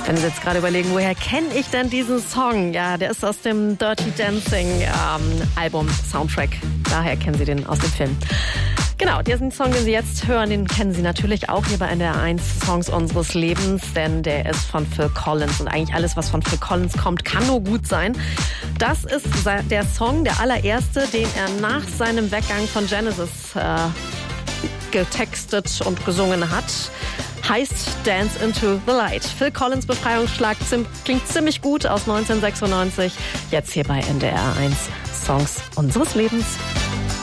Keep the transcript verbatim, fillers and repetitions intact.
Wenn Sie jetzt gerade überlegen, woher kenne ich denn diesen Song? Ja, der ist aus dem Dirty Dancing ähm, Album, Soundtrack. Daher kennen Sie den aus dem Film. Genau, diesen Song, den Sie jetzt hören, den kennen Sie natürlich auch hier bei N D R eins Songs unseres Lebens, denn der ist von Phil Collins und eigentlich alles, was von Phil Collins kommt, kann nur gut sein. Das ist der Song, der allererste, den er nach seinem Weggang von Genesis äh, getextet und gesungen hat. Heißt Dance into the Light. Phil Collins Befreiungsschlag klingt ziemlich gut aus neunzehnhundertsechsundneunzig. Jetzt hier bei N D R eins Songs unseres Lebens.